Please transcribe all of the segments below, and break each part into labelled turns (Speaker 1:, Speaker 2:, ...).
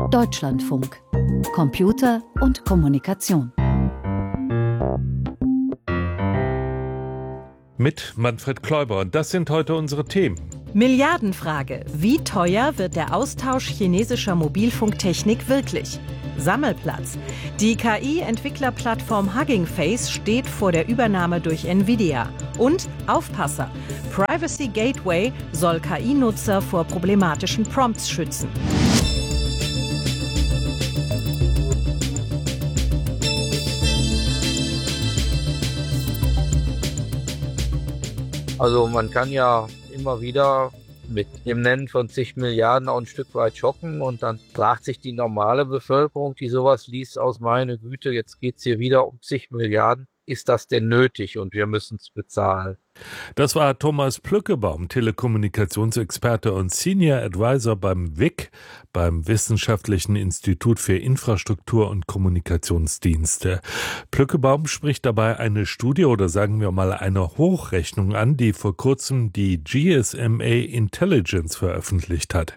Speaker 1: Deutschlandfunk. Computer und Kommunikation.
Speaker 2: Mit Manfred Kläuber. Und das sind heute unsere Themen.
Speaker 3: Milliardenfrage. Wie teuer wird der Austausch chinesischer Mobilfunktechnik wirklich? Sammelplatz. Die KI-Entwicklerplattform Hugging Face steht vor der Übernahme durch Nvidia. Und Aufpasser. Privacy Gateway soll KI-Nutzer vor problematischen Prompts schützen.
Speaker 4: Also man kann ja immer wieder mit dem Nennen von zig Milliarden auch ein Stück weit schocken und dann fragt sich die normale Bevölkerung, die sowas liest, aus meine Güte, jetzt geht's hier wieder um zig Milliarden. Ist das denn nötig und wir müssen es bezahlen?
Speaker 2: Das war Thomas Plückebaum, Telekommunikationsexperte und Senior Advisor beim WIC, beim Wissenschaftlichen Institut für Infrastruktur und Kommunikationsdienste. Plückebaum spricht dabei eine Studie oder sagen wir mal eine Hochrechnung an, die vor kurzem die GSMA Intelligence veröffentlicht hat.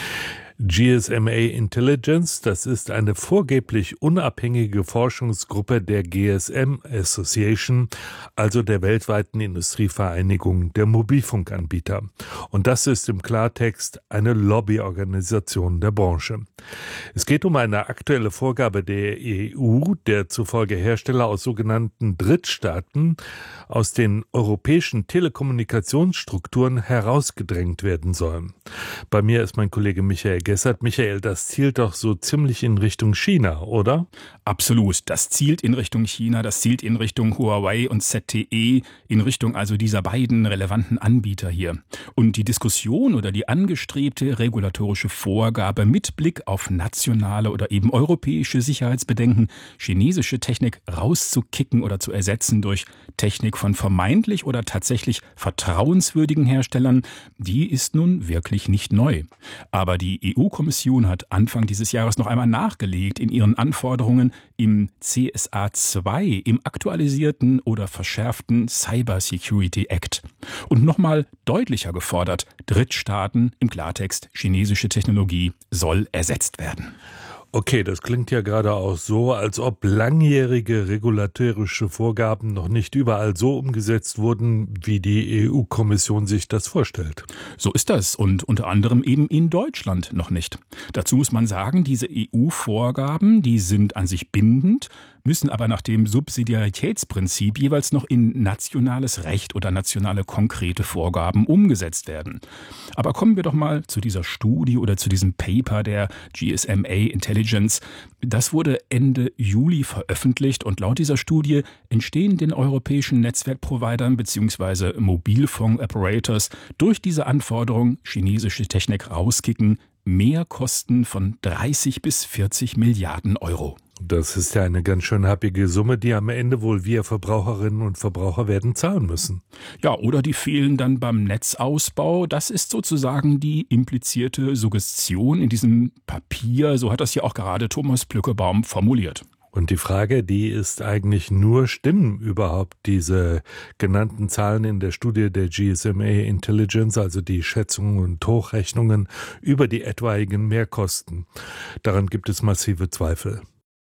Speaker 2: GSMA Intelligence, das ist eine vorgeblich unabhängige Forschungsgruppe der GSM Association, also der weltweiten Industrievereinigung der Mobilfunkanbieter. Und das ist im Klartext eine Lobbyorganisation der Branche. Es geht um eine aktuelle Vorgabe der EU, der zufolge Hersteller aus sogenannten Drittstaaten aus den europäischen Telekommunikationsstrukturen herausgedrängt werden sollen. Bei mir ist mein Kollege Michael Gessert. Michael, das zielt doch so ziemlich in Richtung China, oder?
Speaker 5: Absolut. Das zielt in Richtung China, das zielt in Richtung Huawei und ZTE, in Richtung also dieser beiden relevanten Anbieter hier. Und die Diskussion oder die angestrebte regulatorische Vorgabe mit Blick auf nationale oder eben europäische Sicherheitsbedenken, chinesische Technik rauszukicken oder zu ersetzen durch Technik von vermeintlich oder tatsächlich vertrauenswürdigen Herstellern, die ist nun wirklich nicht neu. Aber die EU-Kommission hat Anfang dieses Jahres noch einmal nachgelegt in ihren Anforderungen im CSA II, im aktualisierten oder verschärften Cyber Security Act. Und nochmal deutlicher gefordert, Drittstaaten, im Klartext chinesische Technologie, soll ersetzt werden.
Speaker 2: Okay, das klingt ja gerade auch so, als ob langjährige regulatorische Vorgaben noch nicht überall so umgesetzt wurden, wie die EU-Kommission sich das vorstellt.
Speaker 5: So ist das und unter anderem eben in Deutschland noch nicht. Dazu muss man sagen, diese EU-Vorgaben, die sind an sich bindend, müssen aber nach dem Subsidiaritätsprinzip jeweils noch in nationales Recht oder nationale konkrete Vorgaben umgesetzt werden. Aber kommen wir doch mal zu dieser Studie oder zu diesem Paper der GSMA Intelligence. Das wurde Ende Juli veröffentlicht und laut dieser Studie entstehen den europäischen Netzwerkprovidern bzw. Mobilfunk-Operators durch diese Anforderung, chinesische Technik rauskicken, Mehrkosten von 30 bis 40 Milliarden Euro.
Speaker 2: Das ist ja eine ganz schön happige Summe, die am Ende wohl wir Verbraucherinnen und Verbraucher werden zahlen müssen.
Speaker 5: Ja, oder die fehlen dann beim Netzausbau. Das ist sozusagen die implizierte Suggestion in diesem Papier. So hat das ja auch gerade Thomas Plückebaum formuliert.
Speaker 2: Und die Frage, die ist eigentlich nur, stimmen überhaupt diese genannten Zahlen in der Studie der GSMA Intelligence, also die Schätzungen und Hochrechnungen über die etwaigen Mehrkosten? Daran gibt es massive Zweifel.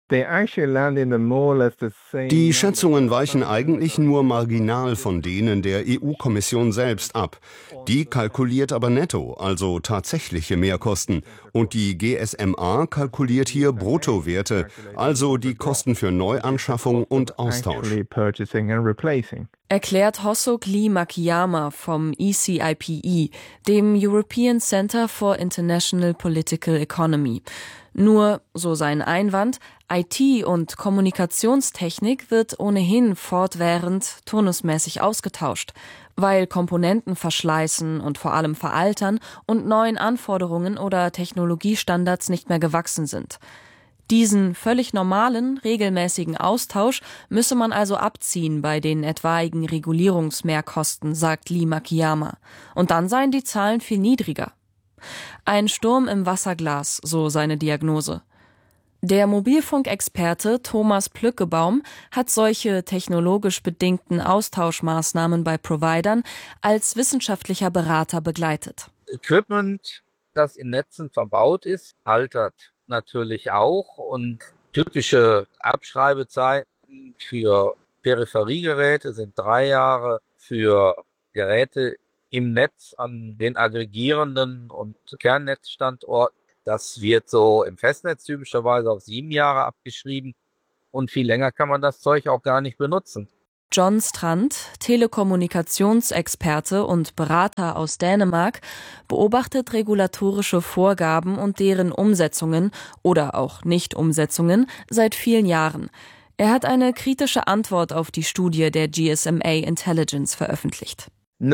Speaker 6: Die Schätzungen weichen eigentlich nur marginal von denen der EU-Kommission selbst ab. Die kalkuliert aber netto, also tatsächliche Mehrkosten. Und die GSMA kalkuliert hier Bruttowerte, also die Kosten für Neuanschaffung und Austausch.
Speaker 7: Erklärt Hossok Lee Makiyama vom ECIPE, dem European Center for International Political Economy. Nur, so sein Einwand, IT- und Kommunikationstechnik wird ohnehin fortwährend turnusmäßig ausgetauscht, weil Komponenten verschleißen und vor allem veraltern und neuen Anforderungen oder Technologiestandards nicht mehr gewachsen sind. Diesen völlig normalen, regelmäßigen Austausch müsse man also abziehen bei den etwaigen Regulierungsmehrkosten, sagt Lee Makiyama. Und dann seien die Zahlen viel niedriger. Ein Sturm im Wasserglas, so seine Diagnose. Der Mobilfunkexperte Thomas Plückebaum hat solche technologisch bedingten Austauschmaßnahmen bei Providern als wissenschaftlicher Berater begleitet.
Speaker 4: Equipment das in Netzen verbaut ist, altert natürlich auch und typische Abschreibezeiten für Peripheriegeräte sind 3 Jahre, für Geräte im Netz an den aggregierenden und Kernnetzstandorten. Das wird so im Festnetz typischerweise auf 7 Jahre abgeschrieben und viel länger kann man das Zeug auch gar nicht benutzen.
Speaker 7: John Strand, Telekommunikationsexperte und Berater aus Dänemark, beobachtet regulatorische Vorgaben und deren Umsetzungen oder auch Nicht-Umsetzungen seit vielen Jahren. Er hat eine kritische Antwort auf die Studie der GSMA Intelligence veröffentlicht.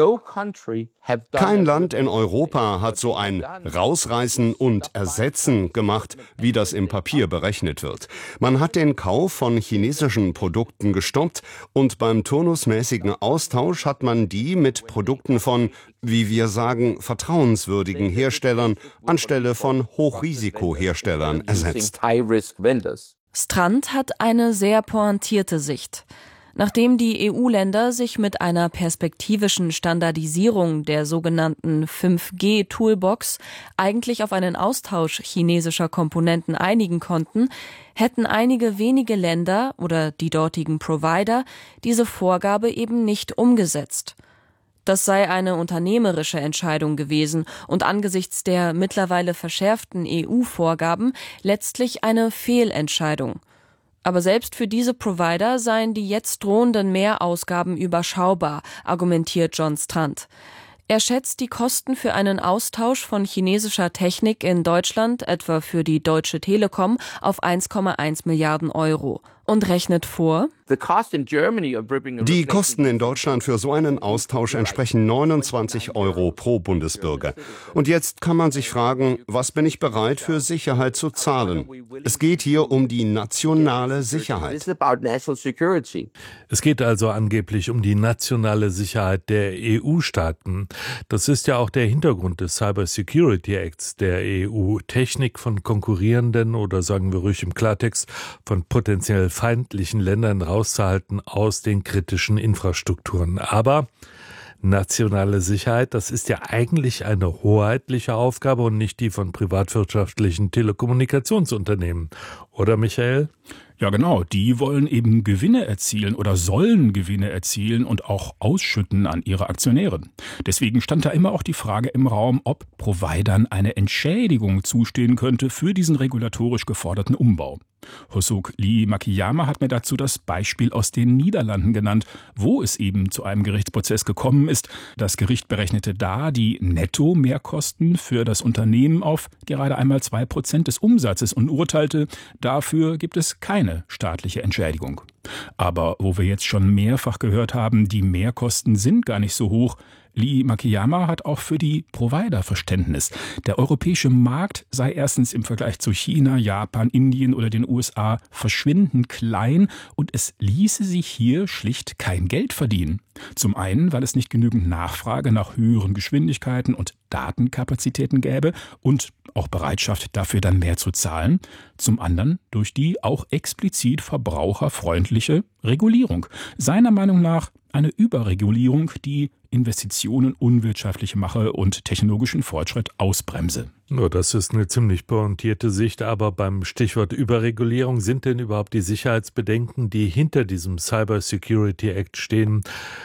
Speaker 6: Kein Land in Europa hat so ein Rausreißen und Ersetzen gemacht, wie das im Papier berechnet wird. Man hat den Kauf von chinesischen Produkten gestoppt und beim turnusmäßigen Austausch hat man die mit Produkten von, wie wir sagen, vertrauenswürdigen Herstellern anstelle von Hochrisikoherstellern ersetzt.
Speaker 7: Strand hat eine sehr pointierte Sicht. Nachdem die EU-Länder sich mit einer perspektivischen Standardisierung der sogenannten 5G-Toolbox eigentlich auf einen Austausch chinesischer Komponenten einigen konnten, hätten einige wenige Länder oder die dortigen Provider diese Vorgabe eben nicht umgesetzt. Das sei eine unternehmerische Entscheidung gewesen und angesichts der mittlerweile verschärften EU-Vorgaben letztlich eine Fehlentscheidung. Aber selbst für diese Provider seien die jetzt drohenden Mehrausgaben überschaubar, argumentiert John Strand. Er schätzt die Kosten für einen Austausch von chinesischer Technik in Deutschland, etwa für die Deutsche Telekom, auf 1,1 Milliarden Euro und rechnet vor:
Speaker 6: Die Kosten in Deutschland für so einen Austausch entsprechen 29 Euro pro Bundesbürger. Und jetzt kann man sich fragen, was bin ich bereit für Sicherheit zu zahlen? Es geht hier um die nationale Sicherheit.
Speaker 2: Es geht also angeblich um die nationale Sicherheit der EU-Staaten. Das ist ja auch der Hintergrund des Cyber Security Acts der EU. Technik von konkurrierenden oder sagen wir ruhig im Klartext von potenziell feindlichen Ländern rauszuhalten aus den kritischen Infrastrukturen. Aber nationale Sicherheit, das ist ja eigentlich eine hoheitliche Aufgabe und nicht die von privatwirtschaftlichen Telekommunikationsunternehmen. Oder, Michael?
Speaker 5: Ja, genau. Die wollen eben Gewinne erzielen oder sollen Gewinne erzielen und auch ausschütten an ihre Aktionäre. Deswegen stand da immer auch die Frage im Raum, ob Providern eine Entschädigung zustehen könnte für diesen regulatorisch geforderten Umbau. Hossok Lee Makiyama hat mir dazu das Beispiel aus den Niederlanden genannt, wo es eben zu einem Gerichtsprozess gekommen ist. Das Gericht berechnete da die Netto-Mehrkosten für das Unternehmen auf gerade einmal 2% des Umsatzes und urteilte, dafür gibt es keine staatliche Entschädigung. Aber wo wir jetzt schon mehrfach gehört haben, die Mehrkosten sind gar nicht so hoch, Lee Makiyama hat auch für die Provider Verständnis. Der europäische Markt sei erstens im Vergleich zu China, Japan, Indien oder den USA verschwindend klein und es ließe sich hier schlicht kein Geld verdienen. Zum einen, weil es nicht genügend Nachfrage nach höheren Geschwindigkeiten und Datenkapazitäten gäbe und auch Bereitschaft dafür dann mehr zu zahlen. Zum anderen durch die auch explizit verbraucherfreundliche Regulierung. Seiner Meinung nach eine Überregulierung, die Investitionen unwirtschaftlich mache und technologischen Fortschritt ausbremse.
Speaker 2: Nur das ist eine ziemlich pointierte Sicht, aber beim Stichwort Überregulierung, sind denn überhaupt die Sicherheitsbedenken, die hinter diesem Cyber Security Act stehen,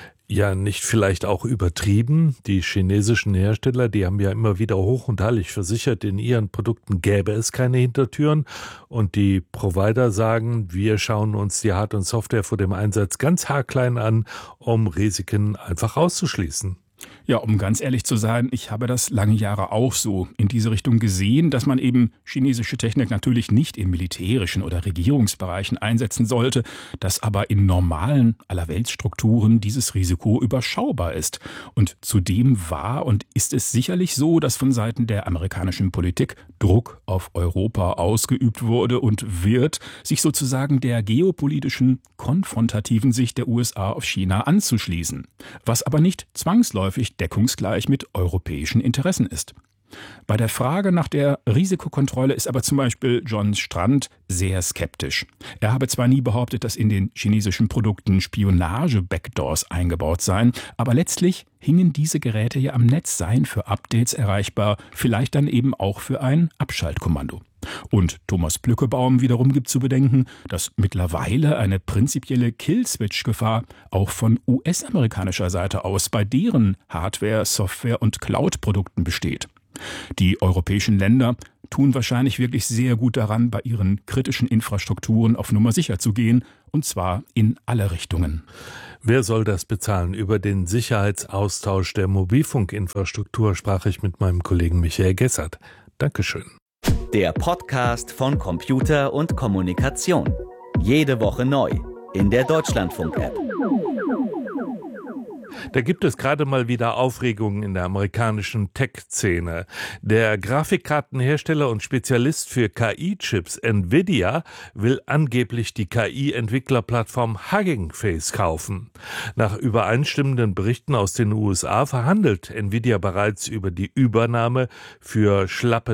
Speaker 2: ja nicht vielleicht auch übertrieben? Die chinesischen Hersteller, die haben ja immer wieder hoch und heilig versichert, in ihren Produkten gäbe es keine Hintertüren. Und die Provider sagen, wir schauen uns die Hard- und Software vor dem Einsatz ganz haarklein an, um Risiken einfach auszuschließen.
Speaker 5: Ja, um ganz ehrlich zu sein, ich habe das lange Jahre auch so in diese Richtung gesehen, dass man eben chinesische Technik natürlich nicht in militärischen oder Regierungsbereichen einsetzen sollte, dass aber in normalen Allerweltsstrukturen dieses Risiko überschaubar ist. Und zudem war und ist es sicherlich so, dass von Seiten der amerikanischen Politik Druck auf Europa ausgeübt wurde und wird, sich sozusagen der geopolitischen, konfrontativen Sicht der USA auf China anzuschließen. Was aber nicht zwangsläufig deckungsgleich mit europäischen Interessen ist. Bei der Frage nach der Risikokontrolle ist aber zum Beispiel John Strand sehr skeptisch. Er habe zwar nie behauptet, dass in den chinesischen Produkten Spionage-Backdoors eingebaut seien, aber letztlich hingen diese Geräte ja am Netz, seien für Updates erreichbar, vielleicht dann eben auch für ein Abschaltkommando. Und Thomas Plückebaum wiederum gibt zu bedenken, dass mittlerweile eine prinzipielle Kill-Switch-Gefahr auch von US-amerikanischer Seite aus bei deren Hardware-, Software- und Cloud-Produkten besteht. Die europäischen Länder tun wahrscheinlich wirklich sehr gut daran, bei ihren kritischen Infrastrukturen auf Nummer sicher zu gehen, und zwar in alle Richtungen.
Speaker 2: Wer soll das bezahlen? Über den Sicherheitsaustausch der Mobilfunkinfrastruktur sprach ich mit meinem Kollegen Michael Gessert. Dankeschön.
Speaker 8: Der Podcast von Computer und Kommunikation. Jede Woche neu in der Deutschlandfunk-App.
Speaker 2: Da gibt es gerade mal wieder Aufregungen in der amerikanischen Tech-Szene. Der Grafikkartenhersteller und Spezialist für KI-Chips Nvidia will angeblich die KI-Entwicklerplattform Hugging Face kaufen. Nach übereinstimmenden Berichten aus den USA verhandelt Nvidia bereits über die Übernahme für schlappe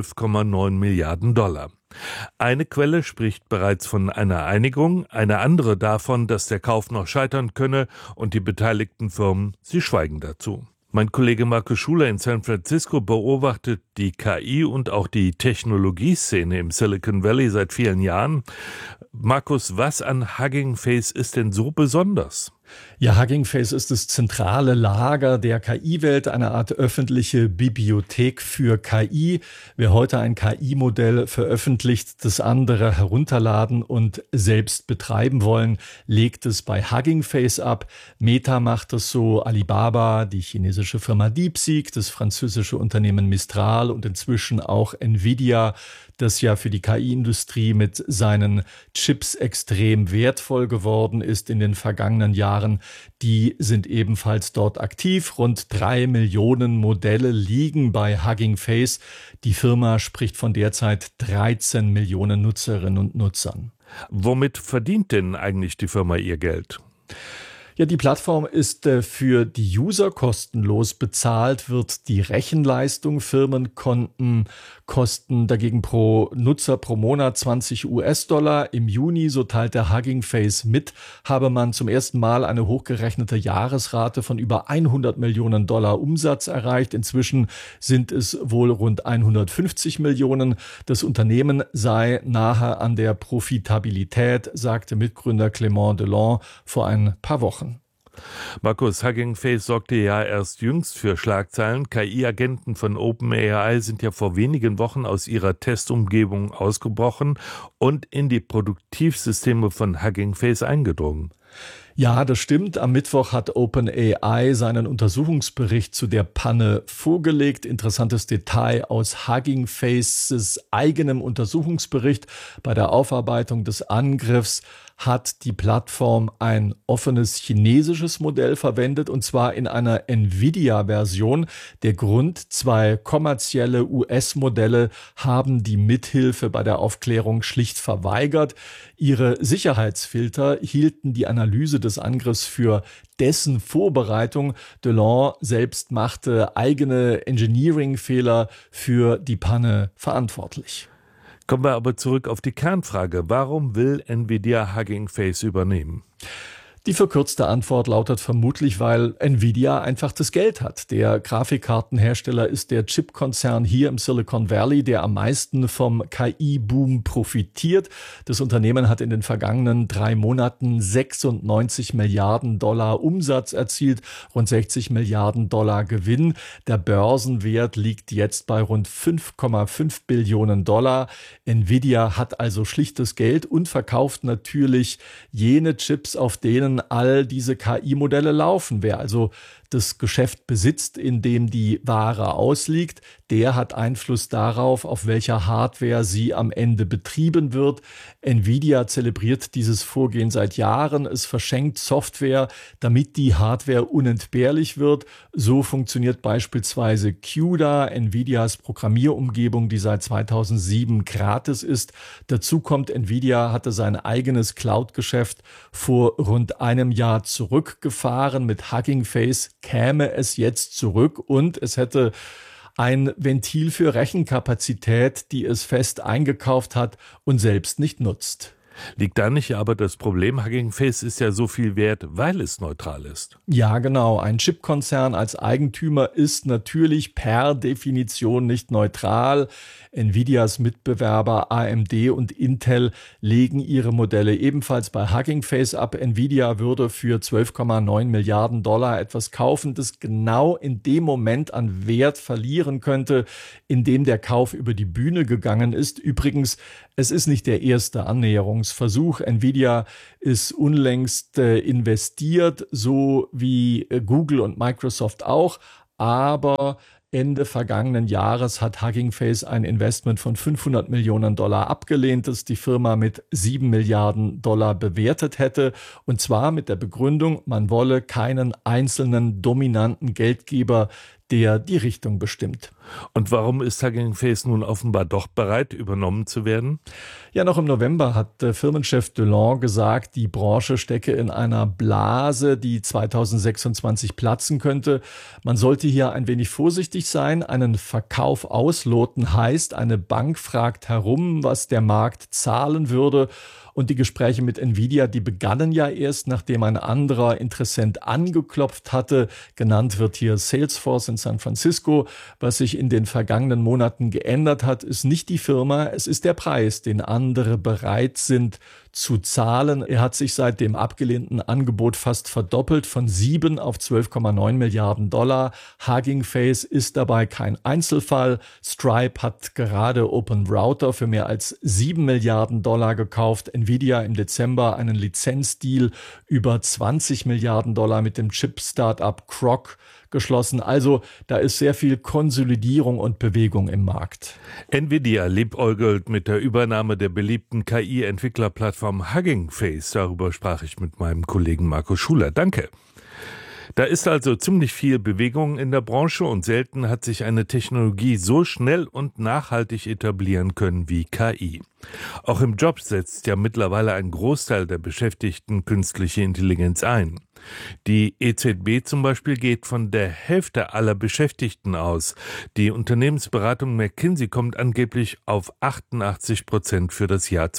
Speaker 2: 12,9 Milliarden $. Eine Quelle spricht bereits von einer Einigung, eine andere davon, dass der Kauf noch scheitern könne, und die beteiligten Firmen, sie schweigen dazu. Mein Kollege Markus Schuler in San Francisco beobachtet die KI und auch die Technologieszene im Silicon Valley seit vielen Jahren. Markus, was an Hugging Face ist denn so besonders?
Speaker 9: Ja, Hugging Face ist das zentrale Lager der KI-Welt, eine Art öffentliche Bibliothek für KI. Wer heute ein KI-Modell veröffentlicht, das andere herunterladen und selbst betreiben wollen, legt es bei Hugging Face ab. Meta macht es so, Alibaba, die chinesische Firma DeepSeek, das französische Unternehmen Mistral und inzwischen auch Nvidia, das ja für die KI-Industrie mit seinen Chips extrem wertvoll geworden ist in den vergangenen Jahren, die sind ebenfalls dort aktiv. Rund 3 Millionen Modelle liegen bei Hugging Face. Die Firma spricht von derzeit 13 Millionen Nutzerinnen und Nutzern.
Speaker 2: Womit verdient denn eigentlich die Firma ihr Geld?
Speaker 9: Ja, die Plattform ist für die User kostenlos. Bezahlt wird die Rechenleistung. Firmenkonten kosten dagegen pro Nutzer pro Monat $20. Im Juni, so teilt der Hugging Face mit, habe man zum ersten Mal eine hochgerechnete Jahresrate von über $100 Millionen Umsatz erreicht. Inzwischen sind es wohl rund 150 Millionen. Das Unternehmen sei nahe an der Profitabilität, sagte Mitgründer Clément Delon vor ein paar Wochen.
Speaker 2: Markus, Hugging Face sorgte ja erst jüngst für Schlagzeilen. KI-Agenten von OpenAI sind ja vor wenigen Wochen aus ihrer Testumgebung ausgebrochen und in die Produktivsysteme von Hugging Face eingedrungen.
Speaker 9: Ja, das stimmt. Am Mittwoch hat OpenAI seinen Untersuchungsbericht zu der Panne vorgelegt. Interessantes Detail aus Hugging Faces eigenem Untersuchungsbericht. Bei der Aufarbeitung des Angriffs hat die Plattform ein offenes chinesisches Modell verwendet, und zwar in einer Nvidia-Version. Der Grund: 2 kommerzielle US-Modelle haben die Mithilfe bei der Aufklärung schlicht verweigert. Ihre Sicherheitsfilter hielten die Analyse des Angriffs für dessen Vorbereitung. Delon selbst machte eigene Engineering-Fehler für die Panne verantwortlich.
Speaker 2: Kommen wir aber zurück auf die Kernfrage. Warum will Nvidia Hugging Face übernehmen?
Speaker 9: Die verkürzte Antwort lautet vermutlich, weil Nvidia einfach das Geld hat. Der Grafikkartenhersteller ist der Chipkonzern hier im Silicon Valley, der am meisten vom KI-Boom profitiert. Das Unternehmen hat in den vergangenen 3 Monaten $96 Milliarden Umsatz erzielt, rund $60 Milliarden Gewinn. Der Börsenwert liegt jetzt bei rund $5,5 Billionen. Nvidia hat also schlichtes Geld und verkauft natürlich jene Chips, auf denen all diese KI-Modelle laufen. Wer also das Geschäft besitzt, in dem die Ware ausliegt, der hat Einfluss darauf, auf welcher Hardware sie am Ende betrieben wird. Nvidia zelebriert dieses Vorgehen seit Jahren. Es verschenkt Software, damit die Hardware unentbehrlich wird. So funktioniert beispielsweise CUDA, Nvidias Programmierumgebung, die seit 2007 gratis ist. Dazu kommt, Nvidia hatte sein eigenes Cloud-Geschäft vor rund einem Jahr zurückgefahren. Mit Hugging Face käme es jetzt zurück und es hätte ein Ventil für Rechenkapazität, die es fest eingekauft hat und selbst nicht nutzt.
Speaker 2: Liegt da nicht aber das Problem, Hugging Face ist ja so viel wert, weil es neutral ist?
Speaker 9: Ja, genau. Ein Chipkonzern als Eigentümer ist natürlich per Definition nicht neutral. Nvidias Mitbewerber AMD und Intel legen ihre Modelle ebenfalls bei Hugging Face ab. Nvidia würde für 12,9 Milliarden Dollar etwas kaufen, das genau in dem Moment an Wert verlieren könnte, in dem der Kauf über die Bühne gegangen ist. Übrigens, es ist nicht der erste Annäherungsversuch. Nvidia ist unlängst investiert, so wie Google und Microsoft auch, aber Ende vergangenen Jahres hat Hugging Face ein Investment von 500 Millionen Dollar abgelehnt, das die Firma mit 7 Milliarden Dollar bewertet hätte. Und zwar mit der Begründung, man wolle keinen einzelnen dominanten Geldgeber, der die Richtung bestimmt.
Speaker 2: Und warum ist Hugging Face nun offenbar doch bereit, übernommen zu werden?
Speaker 9: Ja, noch im November hat Firmenchef Delon gesagt, die Branche stecke in einer Blase, die 2026 platzen könnte. Man sollte hier ein wenig vorsichtig sein. Einen Verkauf ausloten heißt, eine Bank fragt herum, was der Markt zahlen würde. Und die Gespräche mit Nvidia, die begannen ja erst, nachdem ein anderer Interessent angeklopft hatte. Genannt wird hier Salesforce in San Francisco. Was sich in den vergangenen Monaten geändert hat, ist nicht die Firma, es ist der Preis, den andere bereit sind zu zahlen. Er hat sich seit dem abgelehnten Angebot fast verdoppelt, von 7 auf 12,9 Milliarden Dollar. Hugging Face ist dabei kein Einzelfall. Stripe hat gerade OpenRouter für mehr als 7 Milliarden Dollar gekauft. Nvidia im Dezember einen Lizenzdeal über 20 Milliarden Dollar mit dem Chip-Startup Croc geschlossen. Also da ist sehr viel Konsolidierung und Bewegung im Markt.
Speaker 2: Nvidia liebäugelt mit der Übernahme der beliebten KI-Entwicklerplattform Hugging Face. Darüber sprach ich mit meinem Kollegen Markus Schuler. Danke. Da ist also ziemlich viel Bewegung in der Branche und selten hat sich eine Technologie so schnell und nachhaltig etablieren können wie KI. Auch im Job setzt ja mittlerweile ein Großteil der Beschäftigten künstliche Intelligenz ein. Die EZB zum Beispiel geht von der Hälfte aller Beschäftigten aus. Die Unternehmensberatung McKinsey kommt angeblich auf 88% für das Jahr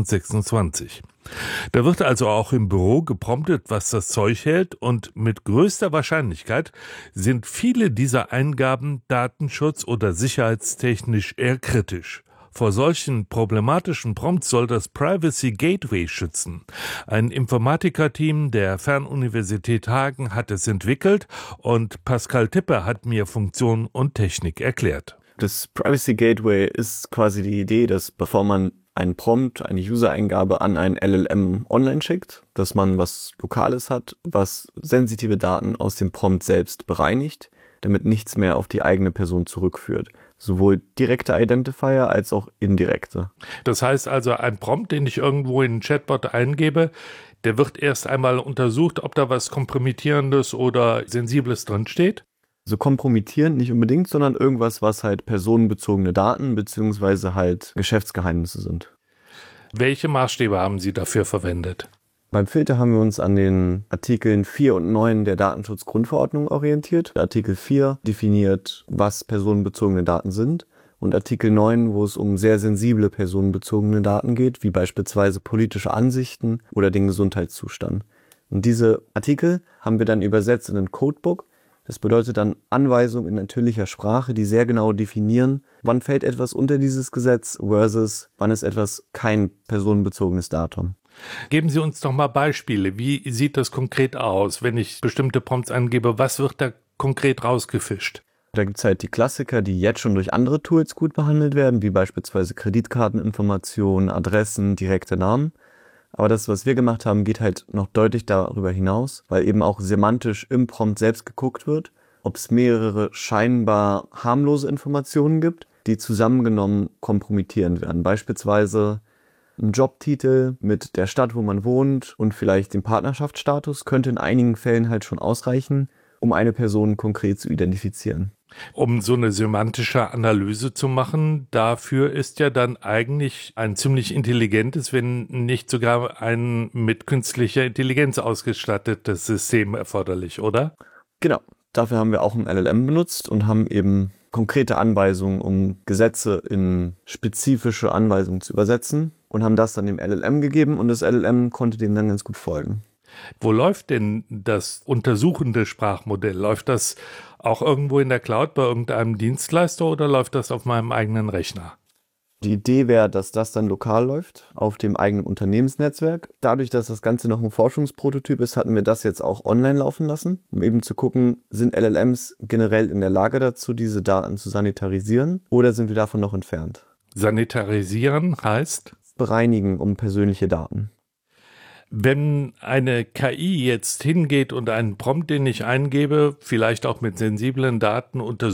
Speaker 2: 2026. Da wird also auch im Büro gepromptet, was das Zeug hält, und mit größter Wahrscheinlichkeit sind viele dieser Eingaben datenschutz- oder sicherheitstechnisch eher kritisch. Vor solchen problematischen Prompts soll das Privacy Gateway schützen. Ein Informatikerteam der Fernuniversität Hagen hat es entwickelt und Pascal Tipper hat mir Funktion und Technik erklärt.
Speaker 10: Das Privacy Gateway ist quasi die Idee, dass bevor man einen Prompt, eine User-Eingabe an ein LLM online schickt, dass man was Lokales hat, was sensitive Daten aus dem Prompt selbst bereinigt, damit nichts mehr auf die eigene Person zurückführt. Sowohl direkte Identifier als auch indirekte.
Speaker 2: Das heißt also, ein Prompt, den ich irgendwo in einen Chatbot eingebe, der wird erst einmal untersucht, ob da was Kompromittierendes oder Sensibles drin steht?
Speaker 10: So kompromittierend nicht unbedingt, sondern irgendwas, was halt personenbezogene Daten bzw. halt Geschäftsgeheimnisse sind.
Speaker 2: Welche Maßstäbe haben Sie dafür verwendet?
Speaker 10: Beim Filter haben wir uns an den Artikeln 4 und 9 der Datenschutzgrundverordnung orientiert. Artikel 4 definiert, was personenbezogene Daten sind. Und Artikel 9, wo es um sehr sensible personenbezogene Daten geht, wie beispielsweise politische Ansichten oder den Gesundheitszustand. Und diese Artikel haben wir dann übersetzt in ein Codebook. Das bedeutet dann Anweisungen in natürlicher Sprache, die sehr genau definieren, wann fällt etwas unter dieses Gesetz versus wann ist etwas kein personenbezogenes Datum.
Speaker 2: Geben Sie uns doch mal Beispiele. Wie sieht das konkret aus, wenn ich bestimmte Prompts angebe? Was wird da konkret rausgefischt?
Speaker 10: Da gibt es halt die Klassiker, die jetzt schon durch andere Tools gut behandelt werden, wie beispielsweise Kreditkarteninformationen, Adressen, direkte Namen. Aber das, was wir gemacht haben, geht halt noch deutlich darüber hinaus, weil eben auch semantisch im Prompt selbst geguckt wird, ob es mehrere scheinbar harmlose Informationen gibt, die zusammengenommen kompromittierend werden. Beispielsweise ein Jobtitel mit der Stadt, wo man wohnt und vielleicht dem Partnerschaftsstatus könnte in einigen Fällen halt schon ausreichen, um eine Person konkret zu identifizieren.
Speaker 2: Um so eine semantische Analyse zu machen, dafür ist ja dann eigentlich ein ziemlich intelligentes, wenn nicht sogar ein mit künstlicher Intelligenz ausgestattetes System erforderlich, oder?
Speaker 10: Genau. Dafür haben wir auch ein LLM benutzt und haben eben konkrete Anweisungen, um Gesetze in spezifische Anweisungen zu übersetzen und haben das dann dem LLM gegeben und das LLM konnte dem dann ganz gut folgen.
Speaker 2: Wo läuft denn das untersuchende Sprachmodell? Läuft das auch irgendwo in der Cloud bei irgendeinem Dienstleister oder läuft das auf meinem eigenen Rechner?
Speaker 10: Die Idee wäre, dass das dann lokal läuft, auf dem eigenen Unternehmensnetzwerk. Dadurch, dass das Ganze noch ein Forschungsprototyp ist, hatten wir das jetzt auch online laufen lassen, um eben zu gucken, sind LLMs generell in der Lage dazu, diese Daten zu sanitarisieren oder sind wir davon noch entfernt?
Speaker 2: Sanitarisieren heißt?
Speaker 10: Bereinigen um persönliche Daten.
Speaker 2: Wenn eine KI jetzt hingeht und einen Prompt, den ich eingebe, vielleicht auch mit sensiblen Daten untersucht,